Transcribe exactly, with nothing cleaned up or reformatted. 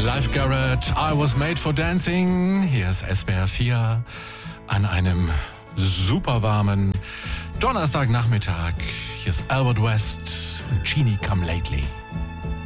Live Garrett, I Was Made for Dancing. Hier ist S W R vier an einem super warmen Donnerstagnachmittag. Hier ist Albert West und Genie Come Lately.